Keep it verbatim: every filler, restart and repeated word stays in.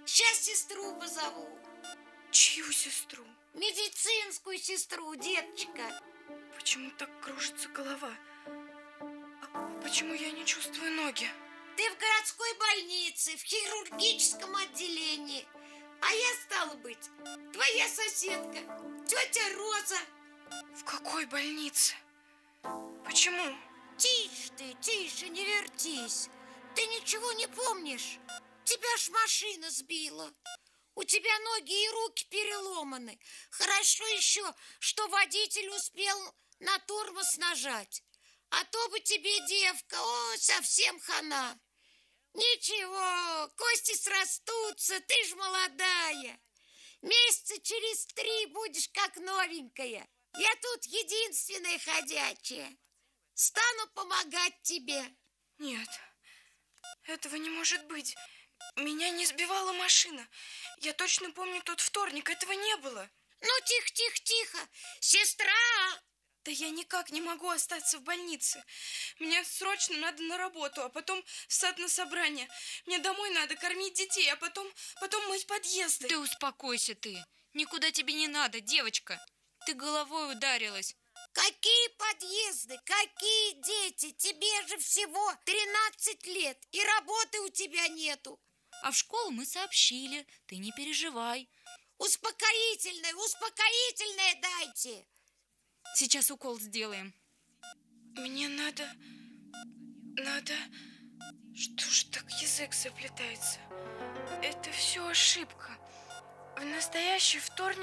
Сейчас сестру позову. Чью сестру? Медицинскую сестру, деточка. Почему так кружится голова? А почему я не чувствую ноги? Ты в городской больнице, в хирургическом отделении. А я, стала быть, твоя соседка, тетя Роза. В какой больнице? Почему? Тише ты, тише, не вертись. Ты ничего не помнишь? Тебя ж машина сбила. У тебя ноги и руки переломаны. Хорошо еще, что водитель успел на тормоз нажать. А то бы тебе, девка, о, совсем хана. Ничего, кости срастутся, ты ж молодая. Месяца через три будешь как новенькая. Я тут единственная ходячая. Стану помогать тебе. Нет, этого не может быть. Меня не сбивала машина. Я точно помню тот вторник, этого не было. Ну, тихо, тихо, тихо. Сестра! Да я никак не могу остаться в больнице. Мне срочно надо на работу, а потом в сад на собрание. Мне домой надо кормить детей, а потом, потом мыть подъезды. Ты успокойся ты. Никуда тебе не надо, девочка. Ты головой ударилась. Какие подъезды, какие дети? Тебе же всего тринадцать лет, и работы у тебя нету. А в школу мы сообщили. Ты не переживай. Успокоительное, успокоительное дайте. Сейчас укол сделаем. Мне надо... Надо... Что ж так язык заплетается? Это все ошибка. В настоящий вторник